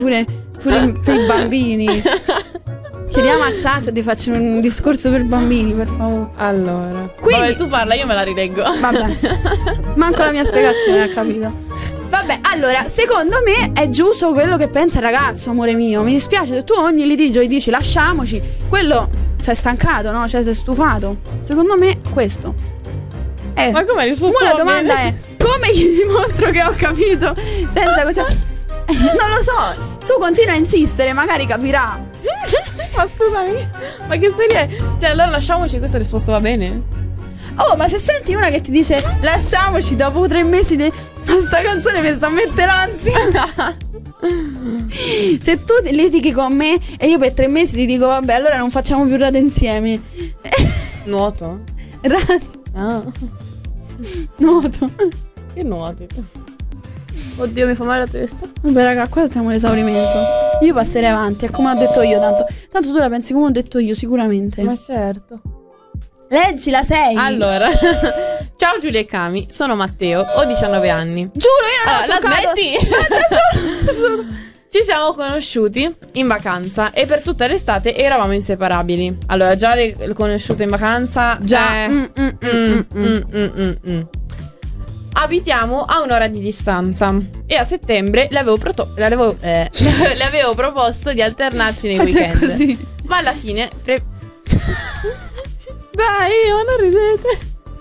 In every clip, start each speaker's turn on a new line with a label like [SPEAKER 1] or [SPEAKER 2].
[SPEAKER 1] pure per i bambini. Chiediamo a chat di farci un discorso per bambini, per favore.
[SPEAKER 2] Allora,
[SPEAKER 1] quindi,
[SPEAKER 2] vabbè, tu parla, io me la rileggo.
[SPEAKER 1] Vabbè, manco la mia spiegazione, ha capito. Vabbè, allora, secondo me è giusto quello che pensa il ragazzo, amore mio. Mi dispiace se tu ogni litigio gli dici lasciamoci. Quello sei stancato, no? Cioè sei stufato. Secondo me questo.
[SPEAKER 2] Ma come hai risposto?
[SPEAKER 1] La domanda è: come gli dimostro che ho capito? Senza questa... non lo so. Tu continua a insistere, magari capirà.
[SPEAKER 2] Ma scusami, ma che serie è? Cioè, allora lasciamoci, questa risposta va bene?
[SPEAKER 1] Oh, ma se senti una che ti dice lasciamoci dopo 3 mesi di... Sta canzone mi sta a mettere l'ansia. Se tu litighi con me e io per 3 mesi ti dico vabbè, allora non facciamo più rate insieme.
[SPEAKER 2] Nuoto? Ah.
[SPEAKER 1] Nuoto.
[SPEAKER 2] Che nuoti? Oddio, mi fa male la testa.
[SPEAKER 1] Vabbè raga, qua stiamo all'esaurimento. Io passerei avanti, è come ho detto io. Tanto tu la pensi come ho detto io, sicuramente.
[SPEAKER 2] Ma certo.
[SPEAKER 1] Leggi la 6.
[SPEAKER 2] Allora, ciao Giulia e Cami, sono Matteo, ho 19 anni.
[SPEAKER 1] Giuro, io non ho toccato.
[SPEAKER 2] La smetti? Ci siamo conosciuti in vacanza e per tutta l'estate eravamo inseparabili. Allora, già le conosciute in vacanza.
[SPEAKER 1] Già.
[SPEAKER 2] Abitiamo a un'ora di distanza e a settembre le avevo proposto di alternarci nei weekend.
[SPEAKER 1] Così.
[SPEAKER 2] Ma alla fine dai, ma non ridete.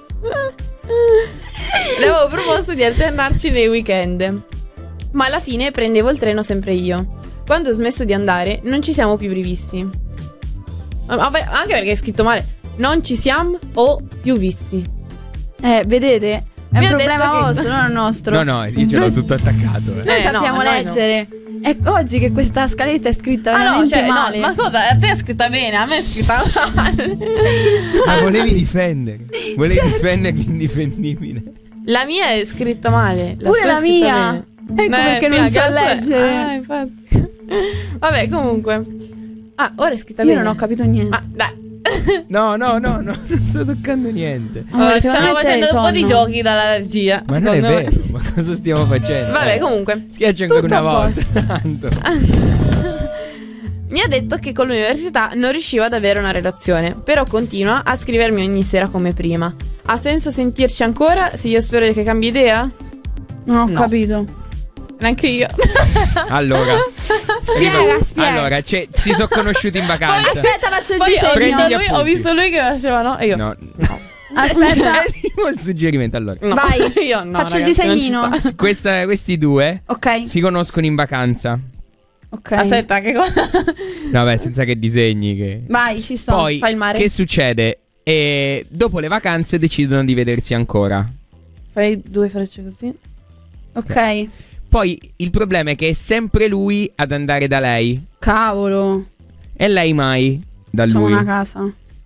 [SPEAKER 2] Le avevo proposto di alternarci nei weekend, ma alla fine prendevo il treno sempre io. Quando ho smesso di andare non ci siamo più rivisti. Vabbè, anche perché è scritto male. Non ci siamo o più visti.
[SPEAKER 1] Vedete? È un problema vostro, non il nostro.
[SPEAKER 3] No, io ce l'ho tutto attaccato.
[SPEAKER 1] Noi sappiamo leggere. No. È oggi che questa scaletta è scritta veramente male.
[SPEAKER 2] No, ma cosa? A te è scritta bene, a me è scritta male.
[SPEAKER 3] Ma volevi difendere. Difendere l'indifendibile.
[SPEAKER 2] La mia è scritta male.
[SPEAKER 1] Pure la mia. Ecco perché non so leggere.
[SPEAKER 2] Infatti. Vabbè, comunque. Ora è scritta bene.
[SPEAKER 1] Io non ho capito niente.
[SPEAKER 2] Dai.
[SPEAKER 3] No, non sto toccando niente.
[SPEAKER 2] Allora, stiamo facendo un po' di giochi dalla regia.
[SPEAKER 3] Ma non è vero, ma cosa stiamo facendo?
[SPEAKER 2] Vabbè, comunque.
[SPEAKER 3] Schiaccia ancora una volta.
[SPEAKER 2] Mi ha detto che con l'università non riusciva ad avere una relazione, però continua a scrivermi ogni sera come prima. Ha senso sentirci ancora se io spero che cambi idea?
[SPEAKER 1] Non ho capito.
[SPEAKER 2] Neanche io.
[SPEAKER 3] Allora,
[SPEAKER 1] spiega.
[SPEAKER 3] Allora, si sono conosciuti in vacanza.
[SPEAKER 1] Poi aspetta, faccio il disegno.
[SPEAKER 2] Ho visto lui che faceva no e io.
[SPEAKER 3] No.
[SPEAKER 1] Aspetta.
[SPEAKER 3] Il suggerimento, allora.
[SPEAKER 2] No.
[SPEAKER 1] Vai.
[SPEAKER 2] Io no.
[SPEAKER 1] Faccio
[SPEAKER 2] ragazzi,
[SPEAKER 1] il disegnino.
[SPEAKER 3] Questi due si conoscono in vacanza.
[SPEAKER 1] Ok.
[SPEAKER 2] Aspetta, che cosa?
[SPEAKER 3] No, beh, senza che disegni che...
[SPEAKER 1] Vai, ci sto.
[SPEAKER 3] Poi,
[SPEAKER 2] fai il mare.
[SPEAKER 3] Che succede? Dopo le vacanze decidono di vedersi ancora.
[SPEAKER 2] Fai 2 frecce così.
[SPEAKER 1] Ok.
[SPEAKER 3] Poi il problema è che è sempre lui ad andare da lei.
[SPEAKER 1] Cavolo.
[SPEAKER 3] E lei mai da
[SPEAKER 1] Sono
[SPEAKER 3] lui.
[SPEAKER 1] una casa.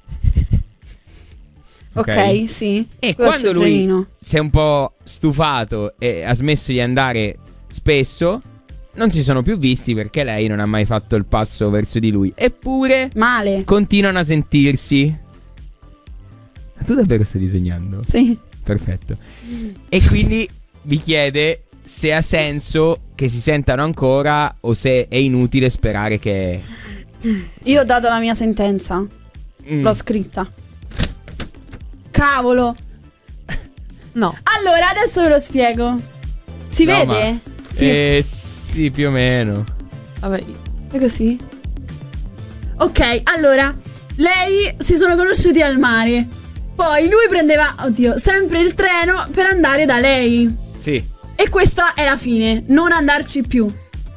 [SPEAKER 1] Ok, sì.
[SPEAKER 3] E quando lui si è un po' stufato e ha smesso di andare spesso, non si sono più visti perché lei non ha mai fatto il passo verso di lui. Eppure
[SPEAKER 1] male.
[SPEAKER 3] Continuano a sentirsi. Ma tu davvero stai disegnando?
[SPEAKER 1] Sì.
[SPEAKER 3] Perfetto. E quindi vi chiede se ha senso che si sentano ancora o se è inutile sperare che...
[SPEAKER 1] Io ho dato la mia sentenza. L'ho scritta. Cavolo.
[SPEAKER 2] No.
[SPEAKER 1] Allora, adesso ve lo spiego. Si vede?
[SPEAKER 3] Sì, più o meno.
[SPEAKER 2] Vabbè.
[SPEAKER 1] È così? Ok, allora lei si sono conosciuti al mare. Poi lui prendeva, sempre il treno per andare da lei.
[SPEAKER 3] Sì.
[SPEAKER 1] E questa è la fine. Non andarci più.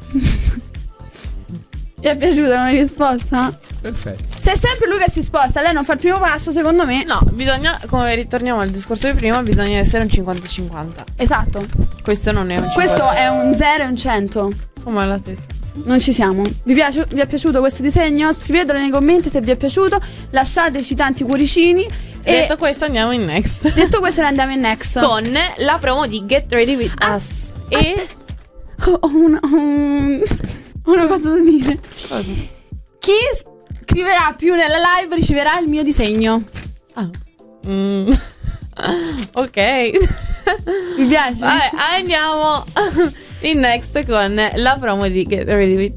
[SPEAKER 1] Mi è piaciuta come risposta?
[SPEAKER 3] Perfetto.
[SPEAKER 1] Se è sempre lui che si sposta, lei non fa il primo passo, secondo me.
[SPEAKER 2] No, bisogna, come ritorniamo al discorso di prima, bisogna essere un 50-50.
[SPEAKER 1] Esatto.
[SPEAKER 2] Questo non è un 50.
[SPEAKER 1] Questo è un 0 e un 100.
[SPEAKER 2] Fa male la testa.
[SPEAKER 1] Non ci siamo. Vi è piaciuto questo disegno? Scrivetelo nei commenti se vi è piaciuto. Lasciateci tanti cuoricini.
[SPEAKER 2] Detto questo andiamo in next.
[SPEAKER 1] Detto questo noi andiamo in next
[SPEAKER 2] con la promo di Get Ready With Us. E
[SPEAKER 1] ho una cosa da dire.
[SPEAKER 2] Cosa?
[SPEAKER 1] Chi scriverà più nella live riceverà il mio disegno.
[SPEAKER 2] Ok.
[SPEAKER 1] Mi piace?
[SPEAKER 2] Vabbè, andiamo. In Next con la promo di Get Ready With